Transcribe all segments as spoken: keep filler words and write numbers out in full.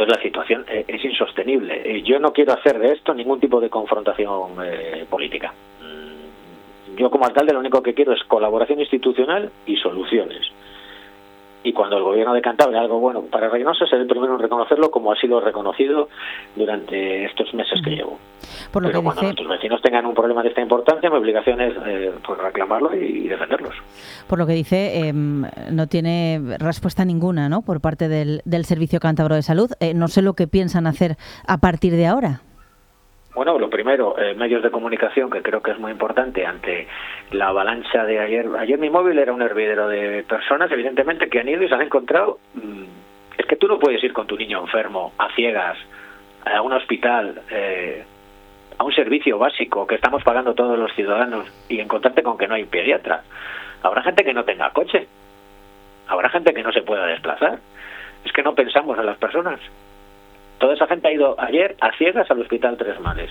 entonces la situación eh, es insostenible. Eh, yo no quiero hacer de esto ningún tipo de confrontación eh, política. Mm, yo como alcalde lo único que quiero es colaboración institucional y soluciones. Y cuando el gobierno de Cantabria algo bueno para Reynosa, seré el primero en reconocerlo, como ha sido reconocido durante estos meses que llevo. Por lo Pero que cuando dice... nuestros vecinos tengan un problema de esta importancia, mi obligación es eh, pues reclamarlo y defenderlos. Por lo que dice, eh, no tiene respuesta ninguna, ¿no?, por parte del, del Servicio Cántabro de Salud. Eh, no sé lo que piensan hacer a partir de ahora. Bueno, lo primero, eh, medios de comunicación, que creo que es muy importante ante la avalancha de ayer. Ayer mi móvil era un hervidero de personas, evidentemente, que han ido y se han encontrado. Mmm, es que tú no puedes ir con tu niño enfermo, a ciegas, a un hospital, eh, a un servicio básico que estamos pagando todos los ciudadanos y encontrarte con que no hay pediatra. Habrá gente que no tenga coche, habrá gente que no se pueda desplazar. Es que no pensamos en las personas. Toda esa gente ha ido ayer a ciegas al Hospital Tres Mares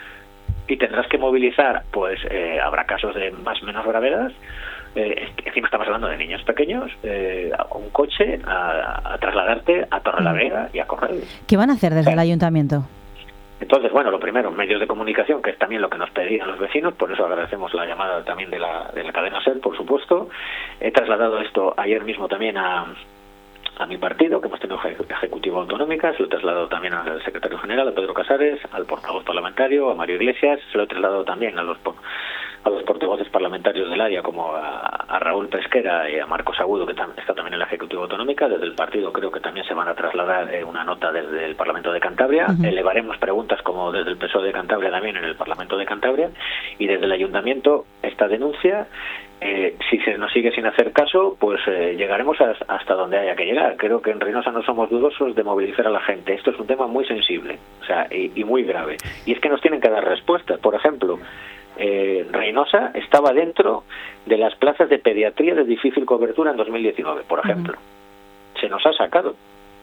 y tendrás que movilizar, pues eh, habrá casos de más o menos gravedad, eh, encima estamos hablando de niños pequeños, eh, a un coche a, a trasladarte a Torrelavega y a Corrales. ¿Qué van a hacer desde o sea, el ayuntamiento? Entonces, bueno, lo primero, medios de comunicación, que es también lo que nos pedían los vecinos, por eso agradecemos la llamada también de la, de la cadena SER, por supuesto. He trasladado esto ayer mismo también a... a mi partido, que hemos tenido ejecutiva autonómica, se lo he trasladado también al secretario general, a Pedro Casares, al portavoz parlamentario, a Mario Iglesias, se lo he trasladado también a los a los portavoces parlamentarios del área, como a, a Raúl Pesquera y a Marcos Agudo, que tam, está también en la ejecutiva autonómica. Desde el partido creo que también se van a trasladar eh, una nota desde el Parlamento de Cantabria. Uh-huh. Elevaremos preguntas como desde el P S O E de Cantabria también en el Parlamento de Cantabria, y desde el Ayuntamiento esta denuncia. Eh, si se nos sigue sin hacer caso, pues eh, llegaremos a, hasta donde haya que llegar. Creo que en Reynosa no somos dudosos de movilizar a la gente. Esto es un tema muy sensible, o sea, y, y muy grave. Y es que nos tienen que dar respuestas. Por ejemplo, eh, Reynosa estaba dentro de las plazas de pediatría de difícil cobertura en dos mil diecinueve, por ejemplo. Uh-huh. Se nos ha sacado.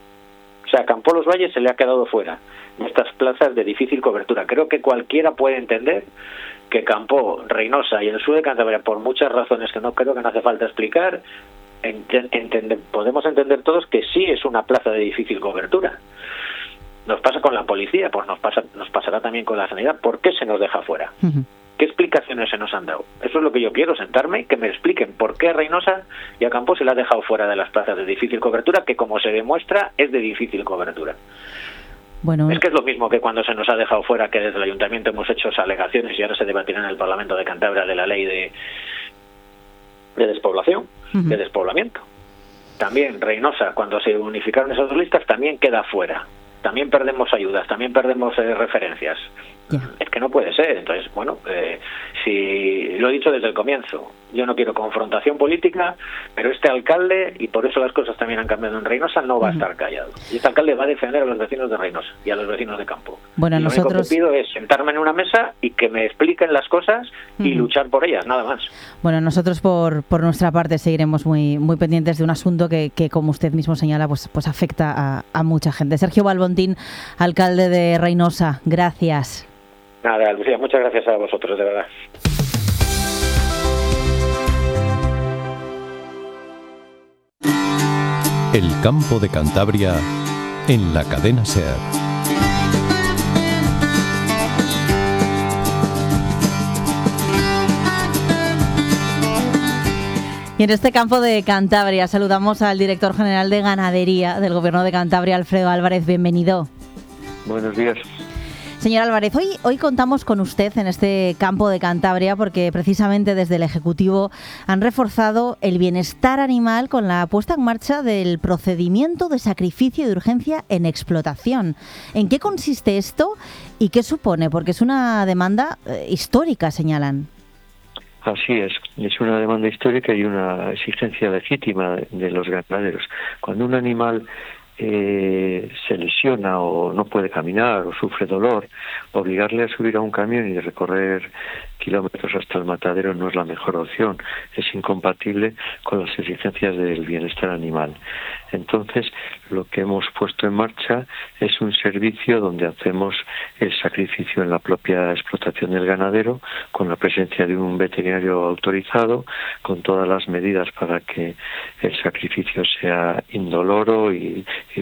O sea, Campo Los Valles se le ha quedado fuera de estas plazas de difícil cobertura. Creo que cualquiera puede entender que Campo, Reynosa y el sur de Cantabria, por muchas razones que no creo que no hace falta explicar, ent- entende- podemos entender todos que sí es una plaza de difícil cobertura. Nos pasa con la policía, pues nos pasa, nos pasará también con la sanidad. ¿Por qué se nos deja fuera? Uh-huh. ¿Qué explicaciones se nos han dado? Eso es lo que yo quiero, sentarme y que me expliquen por qué a Reynosa y a Campo se le ha dejado fuera de las plazas de difícil cobertura, que como se demuestra es de difícil cobertura. Bueno, es que es lo mismo que cuando se nos ha dejado fuera, que desde el Ayuntamiento hemos hecho esas alegaciones y ahora se debatirá en el Parlamento de Cantabria de la ley de, de despoblación, uh-huh. de despoblamiento. También Reynosa, cuando se unificaron esas dos listas, también queda fuera. También perdemos ayudas, también perdemos eh, referencias. Yeah. Es que no puede ser. Entonces, bueno, eh, si lo he dicho desde el comienzo, yo no quiero confrontación política, pero este alcalde, y por eso las cosas también han cambiado en Reynosa, no va uh-huh. a estar callado. Y este alcalde va a defender a los vecinos de Reynosa y a los vecinos de Campo. Bueno, y lo nosotros... único que pido es sentarme en una mesa y que me expliquen las cosas uh-huh. y luchar por ellas, nada más. Bueno, nosotros por, por nuestra parte seguiremos muy muy pendientes de un asunto que, que como usted mismo señala, pues, pues afecta a, a mucha gente. Sergio Balbontín, alcalde de Reynosa, gracias. Nada, Lucía, muchas gracias a vosotros, de verdad. El campo de Cantabria en la cadena SER. Y en este campo de Cantabria saludamos al director general de Ganadería del Gobierno de Cantabria, Alfredo Álvarez. Bienvenido. Buenos días. Señor Álvarez, hoy, hoy contamos con usted en este campo de Cantabria porque precisamente desde el Ejecutivo han reforzado el bienestar animal con la puesta en marcha del procedimiento de sacrificio de urgencia en explotación. ¿En qué consiste esto y qué supone? Porque es una demanda eh, histórica, señalan. Así es, es una demanda histórica y una exigencia legítima de, de los ganaderos. Cuando un animal Eh, se lesiona o no puede caminar o sufre dolor, obligarle a subir a un camión y recorrer kilómetros hasta el matadero no es la mejor opción, es incompatible con las exigencias del bienestar animal. Entonces, lo que hemos puesto en marcha es un servicio donde hacemos el sacrificio en la propia explotación del ganadero, con la presencia de un veterinario autorizado, con todas las medidas para que el sacrificio sea indoloro y, y